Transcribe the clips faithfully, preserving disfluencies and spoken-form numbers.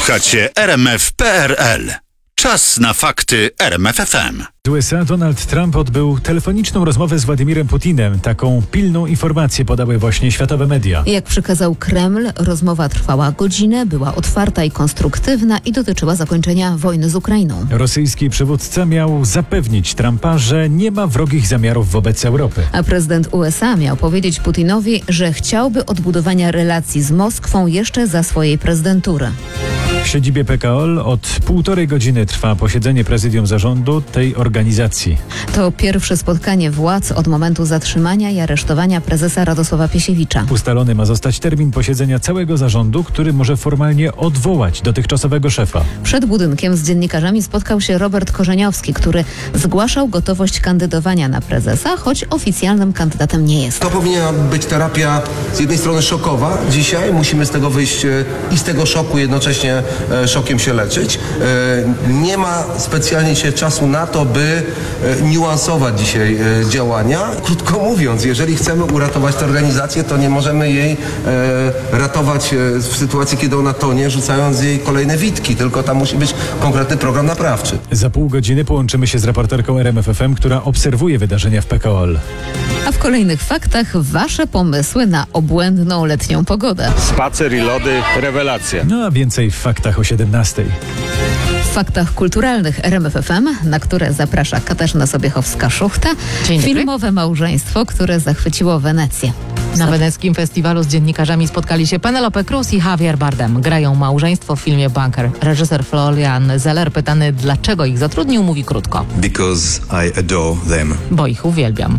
Słuchacie R M F kropka P R L. Czas na fakty R M F F M. Z U S A Donald Trump odbył telefoniczną rozmowę z Władimirem Putinem. Taką pilną informację podały właśnie światowe media. Jak przekazał Kreml, rozmowa trwała godzinę, była otwarta i konstruktywna i dotyczyła zakończenia wojny z Ukrainą. Rosyjski przywódca miał zapewnić Trumpa, że nie ma wrogich zamiarów wobec Europy. A prezydent U S A miał powiedzieć Putinowi, że chciałby odbudowania relacji z Moskwą jeszcze za swojej prezydentury. W siedzibie P K O L od półtorej godziny trwa posiedzenie prezydium zarządu tej organizacji. To pierwsze spotkanie władz od momentu zatrzymania i aresztowania prezesa Radosława Piesiewicza. Ustalony ma zostać termin posiedzenia całego zarządu, który może formalnie odwołać dotychczasowego szefa. Przed budynkiem z dziennikarzami spotkał się Robert Korzeniowski, który zgłaszał gotowość kandydowania na prezesa, choć oficjalnym kandydatem nie jest. To powinna być terapia z jednej strony szokowa. Dzisiaj musimy z tego wyjść i z tego szoku jednocześnie szokiem się leczyć. Nie ma specjalnie się czasu na to, by niuansować dzisiaj działania. Krótko mówiąc, jeżeli chcemy uratować tę organizację, to nie możemy jej ratować w sytuacji, kiedy ona tonie, rzucając jej kolejne witki, tylko tam musi być konkretny program naprawczy. Za pół godziny połączymy się z reporterką R M F F M, która obserwuje wydarzenia w P K O L. A w kolejnych faktach wasze pomysły na obłędną letnią pogodę. Spacer i lody, rewelacja. No a więcej w faktach o siedemnastej. W faktach kulturalnych R M F F M, na które zaprasza Katarzyna Sobiechowska-Szuchta, Dzień dobry. filmowe małżeństwo, które zachwyciło Wenecję. Na weneckim festiwalu z dziennikarzami spotkali się Penelope Cruz i Javier Bardem. Grają małżeństwo w filmie Bunker. Reżyser Florian Zeller, pytany dlaczego ich zatrudnił, mówi krótko. Because I adore them. Bo ich uwielbiam.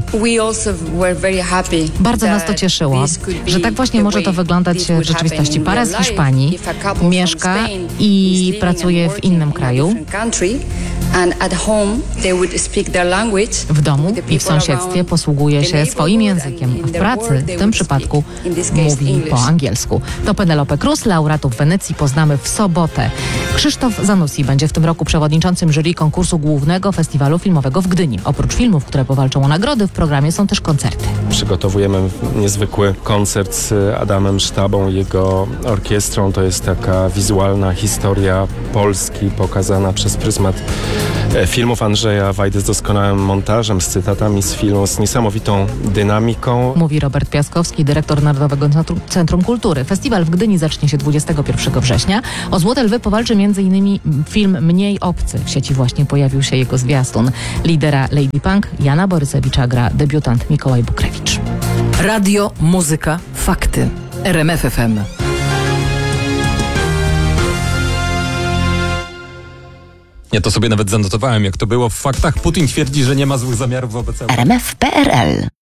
Bardzo nas to cieszyło, że tak właśnie może to wyglądać w rzeczywistości. Para z Hiszpanii mieszka i pracuje w innym kraju. W domu i w sąsiedztwie posługuje się swoim językiem. W pracy w tym przypadku mówi po angielsku. To Penelope Cruz, laureatów Wenecji poznamy w sobotę. Krzysztof Zanussi będzie w tym roku przewodniczącym jury konkursu głównego festiwalu filmowego w Gdyni. Oprócz filmów, które powalczą o nagrody, w programie są też koncerty. Przygotowujemy niezwykły koncert z Adamem Sztabą i jego orkiestrą. To jest taka wizualna historia Polski pokazana przez pryzmat filmów Andrzeja Wajdy z doskonałym montażem, z cytatami z filmu, z niesamowitą dynamiką. Mówi Robert Piaskowski, dyrektor Narodowego Centrum Kultury. Festiwal w Gdyni zacznie się dwudziestego pierwszego września. O Złote Lwy powalczy między innymi film Mniej obcy. W sieci właśnie pojawił się jego zwiastun. Lidera Lady Punk Jana Borysewicza gra debiutant Mikołaj Bukrewicz. Radio, muzyka, fakty. R M F F M. Ja to sobie nawet zanotowałem, jak to było w faktach. Putin twierdzi, że nie ma złych zamiarów wobec Europy. R M F kropka P R L